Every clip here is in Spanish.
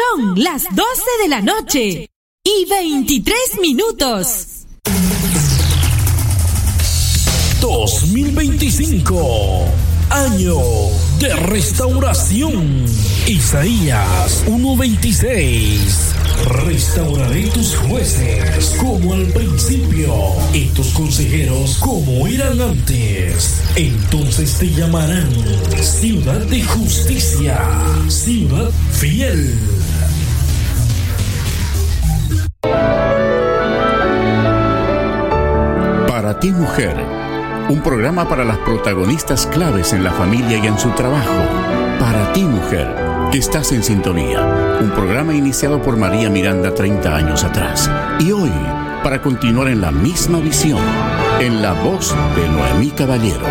Son las 12 de la noche y 23 minutos. 2025, año de restauración. Isaías 1:26. Restauraré tus jueces como al principio y tus consejeros como eran antes. Entonces te llamarán ciudad de justicia, ciudad fiel. Para ti, mujer, un programa para las protagonistas claves en la familia y en su trabajo. Para ti, mujer, que estás en sintonía. Un programa iniciado por María Miranda 30 años atrás. Y hoy, para continuar en la misma visión, en la voz de Noemí Caballero.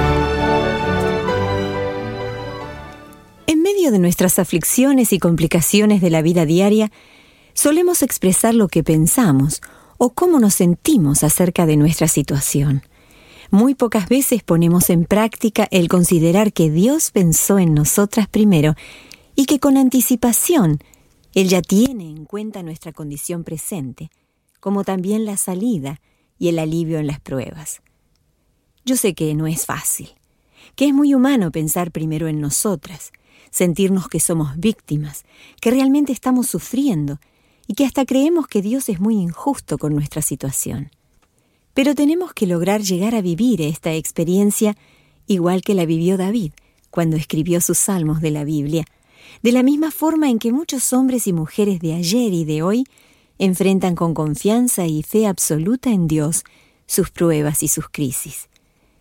En medio de nuestras aflicciones y complicaciones de la vida diaria, solemos expresar lo que pensamos o cómo nos sentimos acerca de nuestra situación. Muy pocas veces ponemos en práctica el considerar que Dios pensó en nosotras primero y que con anticipación Él ya tiene en cuenta nuestra condición presente, como también la salida y el alivio en las pruebas. Yo sé que no es fácil, que es muy humano pensar primero en nosotras, sentirnos que somos víctimas, que realmente estamos sufriendo y que hasta creemos que Dios es muy injusto con nuestra situación. Pero tenemos que lograr llegar a vivir esta experiencia igual que la vivió David cuando escribió sus salmos de la Biblia, de la misma forma en que muchos hombres y mujeres de ayer y de hoy enfrentan con confianza y fe absoluta en Dios sus pruebas y sus crisis.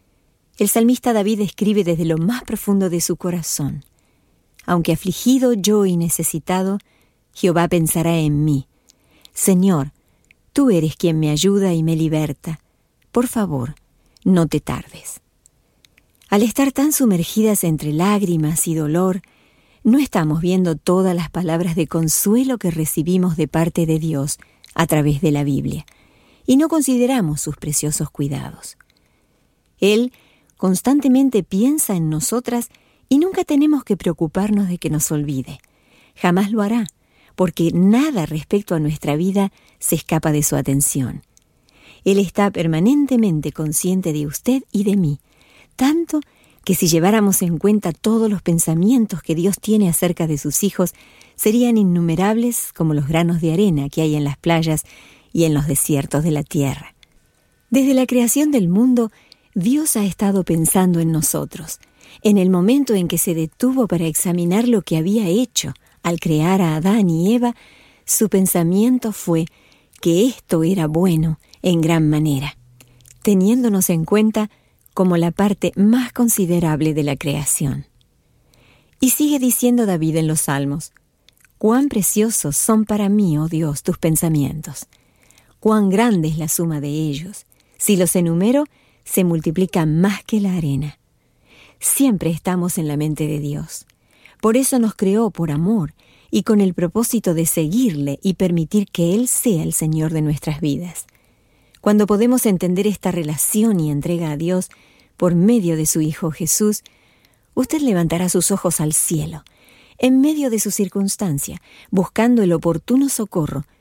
El salmista David escribe desde lo más profundo de su corazón: aunque afligido yo y necesitado, Jehová pensará en mí. Señor, tú eres quien me ayuda y me liberta. Por favor, no te tardes. Al estar tan sumergidas entre lágrimas y dolor, no estamos viendo todas las palabras de consuelo que recibimos de parte de Dios a través de la Biblia, y no consideramos sus preciosos cuidados. Él constantemente piensa en nosotras y nunca tenemos que preocuparnos de que nos olvide. Jamás lo hará, porque nada respecto a nuestra vida se escapa de su atención. Él está permanentemente consciente de usted y de mí, tanto que si lleváramos en cuenta todos los pensamientos que Dios tiene acerca de sus hijos, serían innumerables como los granos de arena que hay en las playas y en los desiertos de la tierra. Desde la creación del mundo, Dios ha estado pensando en nosotros. En el momento en que se detuvo para examinar lo que había hecho al crear a Adán y Eva, su pensamiento fue que esto era bueno en gran manera, teniéndonos en cuenta como la parte más considerable de la creación. Y sigue diciendo David en los Salmos: cuán preciosos son para mí, oh Dios, tus pensamientos. Cuán grande es la suma de ellos. Si los enumero, se multiplican más que la arena. Siempre estamos en la mente de Dios. Por eso nos creó por amor y con el propósito de seguirle y permitir que Él sea el Señor de nuestras vidas. Cuando podemos entender esta relación y entrega a Dios por medio de su Hijo Jesús, usted levantará sus ojos al cielo, en medio de su circunstancia, buscando el oportuno socorro